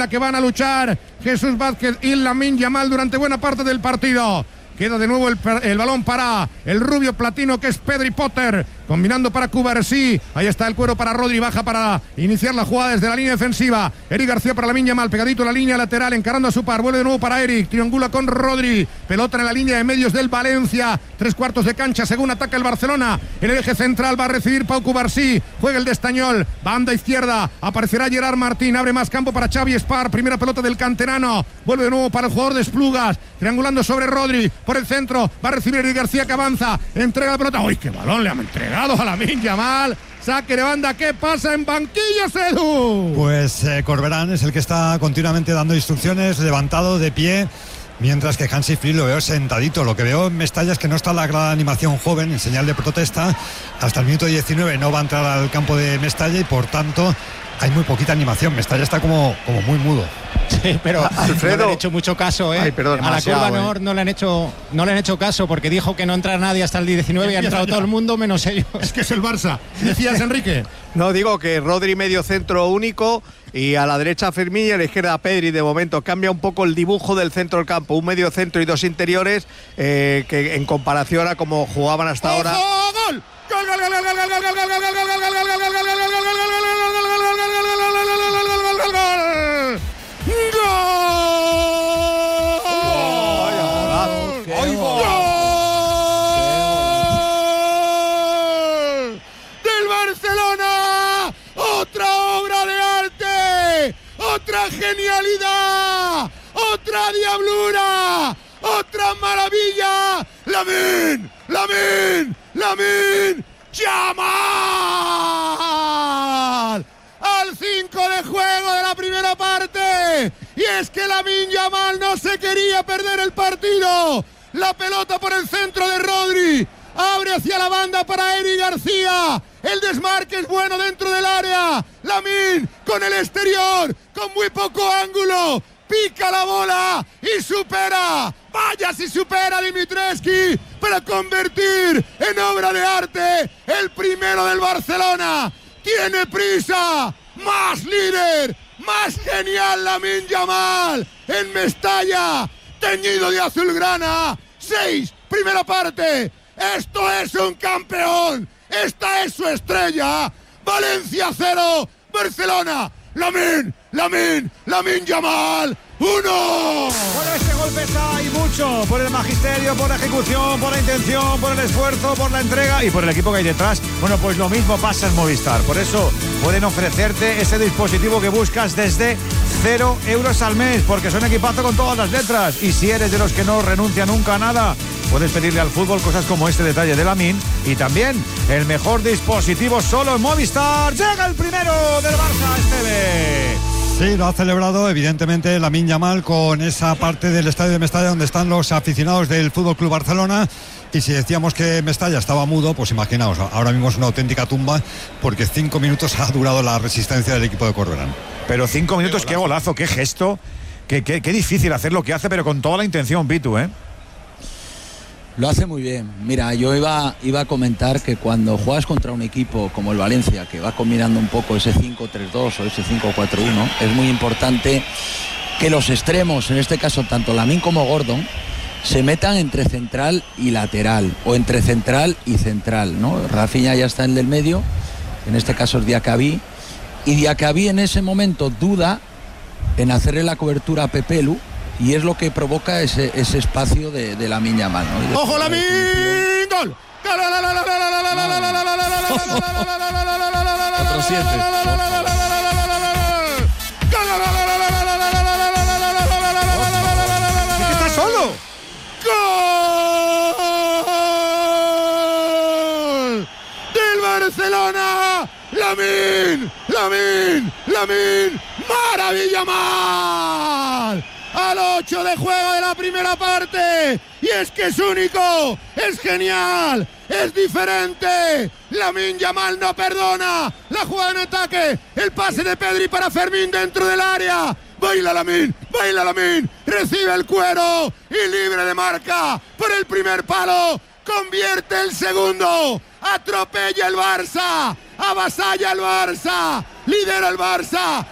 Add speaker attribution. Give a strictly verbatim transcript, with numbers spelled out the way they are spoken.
Speaker 1: la que van a luchar Jesús Vázquez y Lamine Yamal durante buena parte del partido. Queda de nuevo el, el balón para el rubio platino que es Pedri Potter, combinando para Cubarsí. Ahí está el cuero para Rodri, baja para iniciar la jugada desde la línea defensiva. Eric García para Lamine Yamal, pegadito a la línea lateral, encarando a su par, vuelve de nuevo para Eric, triangula con Rodri, pelota en la línea de medios del Valencia, tres cuartos de cancha, según ataca el Barcelona. En el eje central va a recibir Pau Cubarsí, juega el de Estañol, banda izquierda, aparecerá Gerard Martín, abre más campo para Xavi Espar, primera pelota del canterano, vuelve de nuevo para el jugador de Esplugas, triangulando sobre Rodri, por el centro, va a recibir Eric García que avanza, entrega la pelota, ¡uy, qué balón le han entregado a Lamine Yamal! Saque de banda, ¿qué pasa en banquillos, Edu?
Speaker 2: Pues eh, Corberán es el que está continuamente dando instrucciones, levantado de pie, mientras que Hansi Flick lo veo sentadito. Lo que veo en Mestalla es que no está la gran animación joven en señal de protesta. Hasta el minuto diecinueve no va a entrar al campo de Mestalla y por tanto hay muy poquita animación. Mestalla está como, como muy mudo.
Speaker 3: Sí, pero
Speaker 4: Alfredo,
Speaker 3: no le han hecho mucho caso, ¿eh?
Speaker 4: Ay, perdón,
Speaker 3: a la curva
Speaker 4: eh.
Speaker 3: Nord no le han hecho no le han hecho caso porque dijo que no entra nadie hasta el diecinueve y ha entrado todo el mundo menos ellos.
Speaker 1: Es que es el Barça. Decías, Enrique.
Speaker 4: No, digo que Rodri medio centro único y a la derecha Fermín y a la izquierda Pedri. De momento cambia un poco el dibujo del centro del campo, un medio centro y dos interiores eh, que en comparación a como jugaban hasta ahora.
Speaker 1: ¡Gol! ¡Gol, gol, gol, gol, gol, gol, gol, gol, gol, gol, gol, gol, gol, gol, otra genialidad, otra diablura, otra maravilla. Lamine, Lamine, Lamine Yamal al cinco de juego de la primera parte. Y es que Lamine Yamal no se quería perder el partido. La pelota por el centro de Rodri, abre hacia la banda para Eric García. El desmarque es bueno dentro del área. Lamine con el exterior, con muy poco ángulo, pica la bola y supera. Vaya si supera a Dimitrescu para convertir en obra de arte el primero del Barcelona. Tiene prisa, más líder, más genial Lamine Yamal en Mestalla, teñido de azulgrana. Seis, primera parte. Esto es un campeón. Esta es su estrella. Valencia cero, Barcelona. Lamine, Lamine, Lamine Yamal uno.
Speaker 5: Por este golpe hay mucho, por el magisterio, por la ejecución, por la intención, por el esfuerzo, por la entrega y por el equipo que hay detrás. Bueno, pues lo mismo pasa en Movistar. Por eso pueden ofrecerte ese dispositivo que buscas desde cero euros al mes, porque son equipazo con todas las letras. Y si eres de los que no renuncia nunca a nada, puedes pedirle al fútbol cosas como este detalle de Lamine y también el mejor dispositivo solo en Movistar. Llega el primero del Barça, Esteve.
Speaker 2: Sí, lo ha celebrado evidentemente Lamine Yamal con esa parte del estadio de Mestalla donde están los aficionados del F C Barcelona. Y si decíamos que Mestalla estaba mudo, pues imaginaos, ahora mismo es una auténtica tumba porque cinco minutos ha durado la resistencia del equipo de Corberán.
Speaker 5: Pero cinco minutos, qué golazo, qué gesto, qué, qué, qué difícil hacer lo que hace, pero con toda la intención, Pitu, ¿eh?
Speaker 6: Lo hace muy bien. Mira, yo iba, iba a comentar que cuando juegas contra un equipo como el Valencia, que va combinando un poco ese cinco tres dos o ese cinco cuatro uno, es muy importante que los extremos, en este caso tanto Lamine como Gordon, se metan entre central y lateral, o entre central y central, ¿no? Rafinha ya está en el del medio, en este caso es Diacabí, y Diacabí en ese momento duda en hacerle la cobertura a Pepelu, y es lo que provoca ese, ese espacio de, de Lamine Yamal, ¿no?
Speaker 1: ¡Ojo, Lamine! ¡Gol!
Speaker 7: Otro siete.
Speaker 1: ¡Está solo! ¡Gol! ¡Del Barcelona! ¡Lamine! ¡Lamine! ¡Lamine! ¡Maravilla mal! Al ocho de juego de la primera parte. Y es que es único, es genial, es diferente. Lamine Yamal no perdona. La jugada en ataque, el pase de Pedri para Fermín dentro del área. Baila Lamine, baila Lamine, recibe el cuero y libre de marca por el primer palo. Convierte el segundo, atropella el Barça, avasalla el Barça, lidera el Barça.